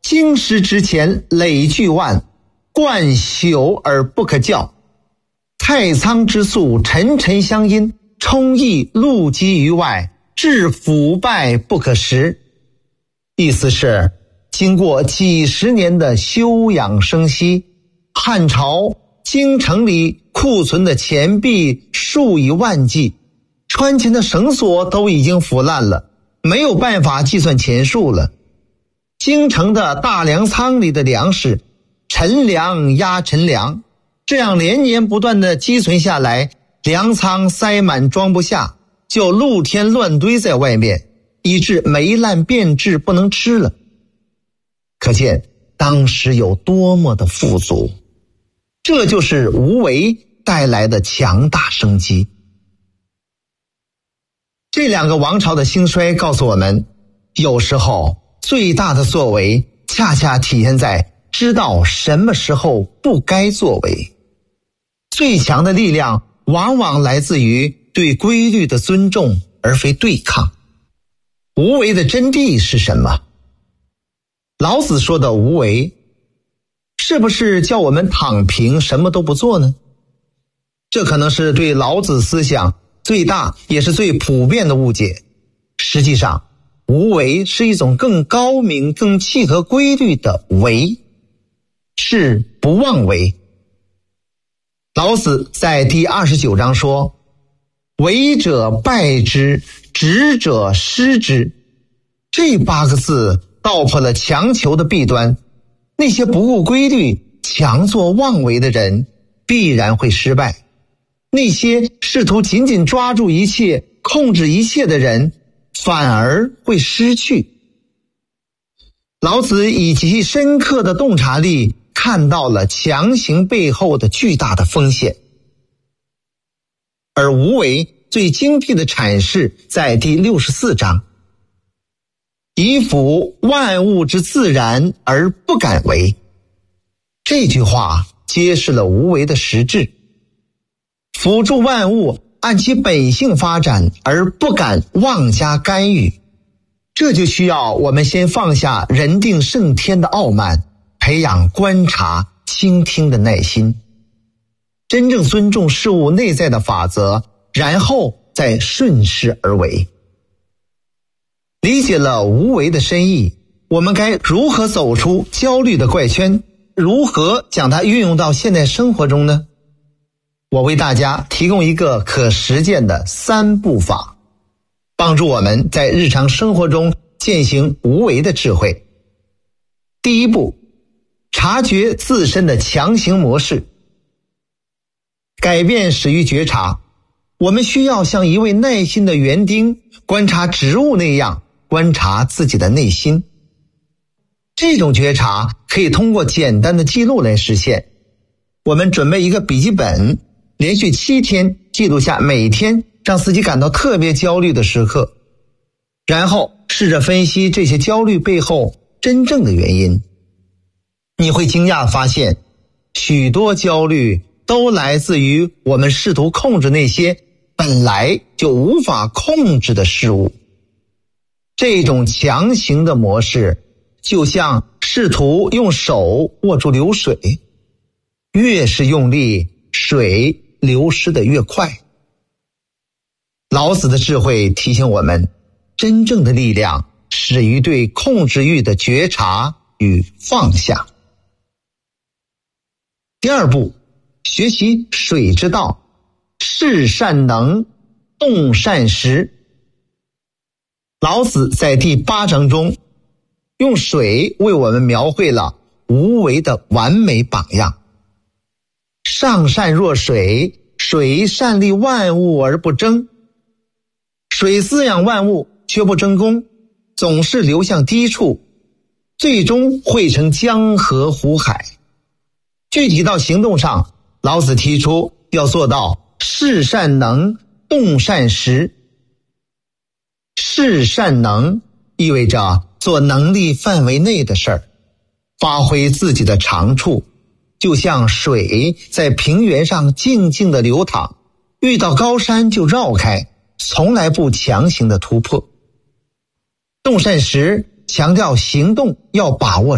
经师之前累巨万，贯朽而不可校。太仓之粟沉沉相因，充溢露积于外，致腐败不可食。意思是经过几十年的休养生息，汉朝京城里库存的钱币数以万计，穿钱的绳索都已经腐烂了，没有办法计算钱数了。京城的大粮仓里的粮食陈粮压陈粮，这样连年不断的积存下来，粮仓塞满装不下，就露天乱堆在外面，以致霉烂变质不能吃了。可见当时有多么的富足，这就是无为带来的强大生机。这两个王朝的兴衰告诉我们，有时候最大的作为恰恰体现在知道什么时候不该作为。最强的力量往往来自于对规律的尊重，而非对抗。无为的真谛是什么？老子说的无为，是不是叫我们躺平什么都不做呢？这可能是对老子思想最大也是最普遍的误解。实际上，无为是一种更高明更契合规律的为，是不妄为。老子在第29章说，为者败之，执者失之。这8个字道破了强求的弊端。那些不顾规律强作妄为的人必然会失败，那些试图紧紧抓住一切控制一切的人反而会失去。老子以其深刻的洞察力看到了强行背后的巨大的风险。而无为最精辟的阐释在第64章，以辅万物之自然而不敢为。这句话揭示了无为的实质，辅助万物按其本性发展而不敢妄加干预。这就需要我们先放下人定胜天的傲慢，培养观察倾听的耐心，真正尊重事物内在的法则，然后再顺势而为。理解了无为的深意，我们该如何走出焦虑的怪圈，如何将它运用到现代生活中呢？我为大家提供一个可实践的3步法，帮助我们在日常生活中践行无为的智慧。第1步，察觉自身的强行模式。改变始于觉察，我们需要像一位耐心的园丁观察植物那样观察自己的内心。这种觉察可以通过简单的记录来实现。我们准备一个笔记本，连续7天记录下每天让自己感到特别焦虑的时刻，然后试着分析这些焦虑背后真正的原因。你会惊讶发现，许多焦虑都来自于我们试图控制那些本来就无法控制的事物。这种强行的模式就像试图用手握住流水，越是用力，水流失得越快。老子的智慧提醒我们，真正的力量始于对控制欲的觉察与放下。第2步，学习水之道，事善能，动善时。老子在第8章中用水为我们描绘了无为的完美榜样。上善若水，水善利万物而不争。水滋养万物却不争功，总是流向低处，最终汇成江河湖海。具体到行动上，老子提出要做到事善能，动善时。事善能意味着做能力范围内的事儿，发挥自己的长处，就像水在平原上静静地流淌，遇到高山就绕开，从来不强行的突破。动善时强调行动要把握